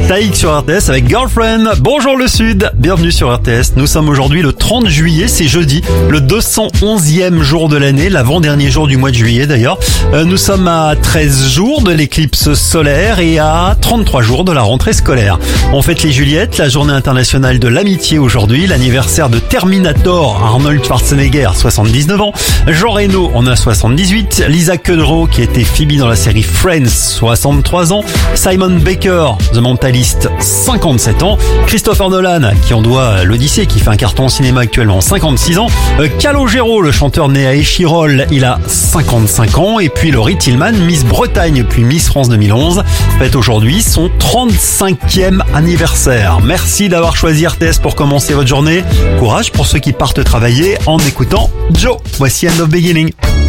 Taïk sur RTS avec Girlfriend. Bonjour le Sud, bienvenue sur RTS. Nous sommes aujourd'hui le 30 juillet, c'est jeudi, le 211e jour de l'année, l'avant-dernier jour du mois de juillet d'ailleurs. Nous sommes à 13 jours de l'éclipse solaire et à 33 jours de la rentrée scolaire. On fête les Juliettes, la journée internationale de l'amitié aujourd'hui, l'anniversaire de Terminator, Arnold Schwarzenegger, 79 ans, Jean Reno en a 78, Lisa Kudrow qui était Phoebe dans la série Friends, 63 ans, Simon Baker, The Mentalist, 57 ans, Christopher Nolan qui en doit l'Odyssée, qui fait un carton au cinéma actuellement, 56 ans, Calogero, le chanteur né à Échirolles, il a 55 ans, et puis Laurie Tillman, Miss Bretagne puis Miss France 2011, fête aujourd'hui son 35e anniversaire. Merci d'avoir choisi RTS pour commencer votre journée. Courage pour ceux qui partent travailler en écoutant Joe. Voici End of Beginning.